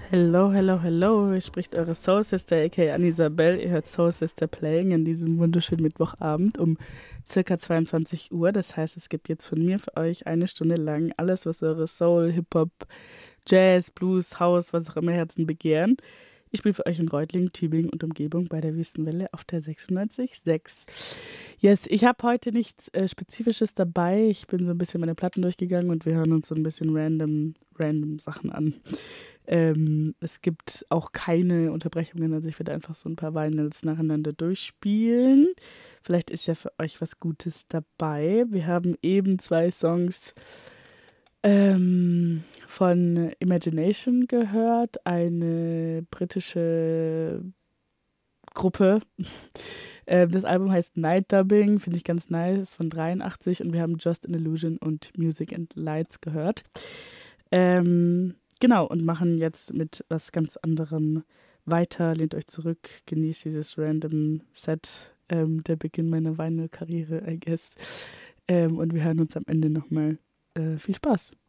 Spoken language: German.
Hello, hello, hello. Hier spricht eure Soul Sister, aka Anne-Isabel. Ihr hört Soul Sister Playing an diesem wunderschönen Mittwochabend um circa 22 Uhr. Das heißt, es gibt jetzt von mir für euch eine Stunde lang alles, was eure Soul, Hip-Hop, Jazz, Blues, House, was auch immer Herzen begehren. Ich spiele für euch in Reutlingen, Tübingen und Umgebung bei der Wüstenwelle auf der 96.6. Yes, ich habe heute nichts Spezifisches dabei. Ich bin so ein bisschen meine Platten durchgegangen und wir hören uns so ein bisschen random Sachen an. Es gibt auch keine Unterbrechungen, also ich werde einfach so ein paar Vinyls nacheinander durchspielen. Vielleicht ist ja für euch was Gutes dabei. Wir haben eben zwei Songs von Imagination gehört, eine britische Gruppe. Das Album heißt Night Dubbing, finde ich ganz nice, ist von 83 und wir haben Just an Illusion und Music and Lights gehört. Genau, und machen jetzt mit was ganz anderem weiter. Lehnt euch zurück, genießt dieses random Set, der Beginn meiner Vinyl-Karriere, I guess. Und wir hören uns am Ende nochmal. Viel Spaß.